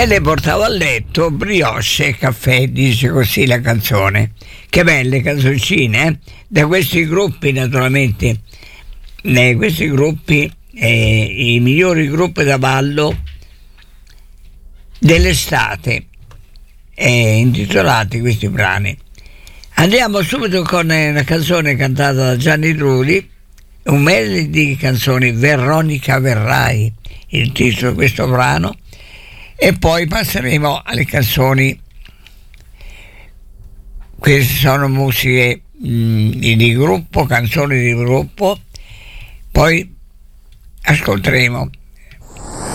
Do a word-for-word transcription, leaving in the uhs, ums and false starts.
e le portavo a letto brioche e caffè, dice così la canzone. Che belle canzoncine, eh? Da questi gruppi, naturalmente, eh, questi gruppi, eh, i migliori gruppi da ballo dell'estate, eh, intitolati questi brani. Andiamo subito con una canzone cantata da Gianni Druli, un medley di canzoni, Veronica Verrai, il titolo di questo brano, e poi passeremo alle canzoni. Queste sono musiche mh, di gruppo, canzoni di gruppo, poi ascolteremo